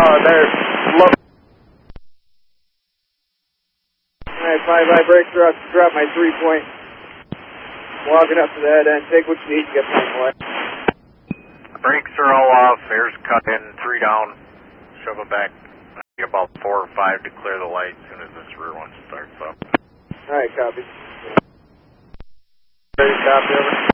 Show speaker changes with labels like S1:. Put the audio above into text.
S1: They're low. Alright, 5-5 brakes are up. Drop my 3-point. Walking up to the head end. Take what you need to get point away.
S2: Brakes are all off. Air's cut in. 3 down. Shove it back. About 4 or 5 to clear the light as soon as this rear one starts up.
S1: Alright, copy. Ready to copy, over.